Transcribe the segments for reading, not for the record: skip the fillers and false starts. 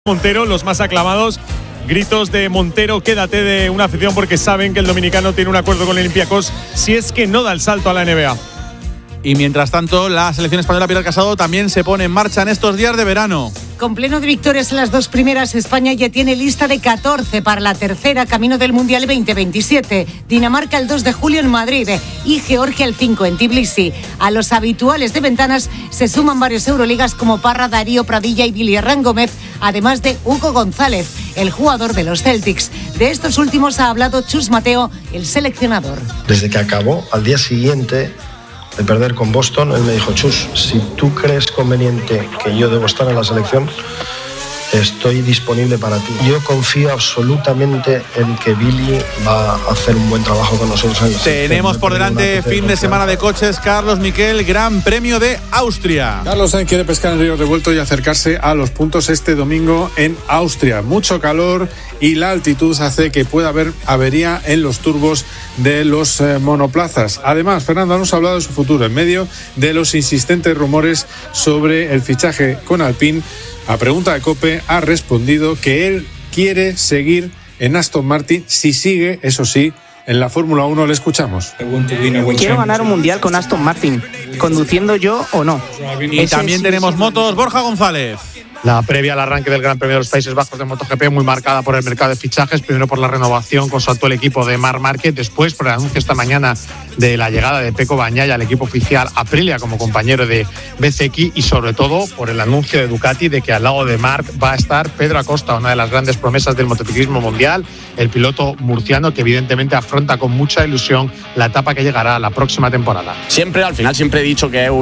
Montero, los más aclamados. Gritos de Montero, quédate, de una afición, porque saben que el dominicano tiene un acuerdo con el Olympiacos si es que no da el salto a la NBA. Y mientras tanto, la selección española, Pilar Casado, también se pone en marcha en estos días de verano. Con pleno de victorias en las dos primeras, España ya tiene lista de 14 para la tercera, camino del Mundial 2027. Dinamarca el 2 de julio en Madrid y Georgia el 5 en Tbilisi. A los habituales de ventanas se suman varios euroligas como Parra, Darío Pradilla y Billy Hernán Gómez, además de Hugo González, el jugador de los Celtics. De estos últimos ha hablado Chus Mateo, el seleccionador. Desde que acabó, al día siguiente de perder con Boston, él me dijo: Chus, si tú crees conveniente que yo debo estar en la selección, estoy disponible para ti. Yo confío absolutamente en que Billy va a hacer un buen trabajo con nosotros. Tenemos por delante fin de semana de coches. Carlos Miquel, Gran Premio de Austria. Carlos Sainz quiere pescar en río revuelto y acercarse a los puntos este domingo en Austria. Mucho calor y la altitud hace que pueda haber avería en los turbos de los monoplazas. Además, Fernando nos ha hablado de su futuro en medio de los insistentes rumores sobre el fichaje con Alpine. A pregunta de COPE ha respondido que él quiere seguir en Aston Martin si sigue, eso sí, en la Fórmula 1. Le escuchamos. Quiero ganar un mundial con Aston Martin, conduciendo yo o no. Y también tenemos motos. Borja González. La previa al arranque del Gran Premio de los Países Bajos de MotoGP muy marcada por el mercado de fichajes, primero por la renovación con su actual equipo de Marc Márquez, después por el anuncio esta mañana de la llegada de Pecco Bagnaia al equipo oficial Aprilia como compañero de Bezzecchi, y sobre todo por el anuncio de Ducati de que al lado de Marc va a estar Pedro Acosta, una de las grandes promesas del motociclismo mundial, el piloto murciano que evidentemente afronta con mucha ilusión la etapa que llegará la próxima temporada. Al final siempre he dicho que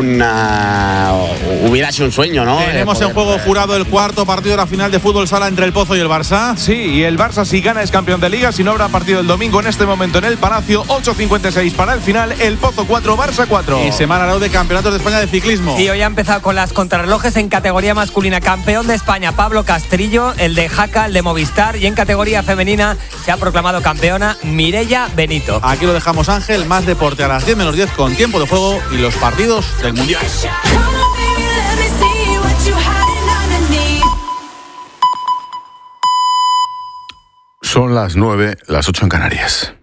hubiera sido un sueño, ¿no? Tenemos en juego jurado el cuarto partido de la final de fútbol sala entre el Pozo y el Barça. Sí, y el Barça, si gana, es campeón de Liga. Si no, habrá partido el domingo en este momento en el Palacio. 8:56 para el final. El Pozo 4, Barça 4. Y semana Arau de campeonatos de España de ciclismo. Y hoy ha empezado con las contrarrelojes en categoría masculina. Campeón de España Pablo Castrillo, el de Jaca, el de Movistar. Y en categoría femenina se ha proclamado campeona Mireia Benito. Aquí lo dejamos, Ángel. Más deporte a las 10 menos 10 con tiempo de juego y los partidos del Mundial. Son las 9, las 8 en Canarias.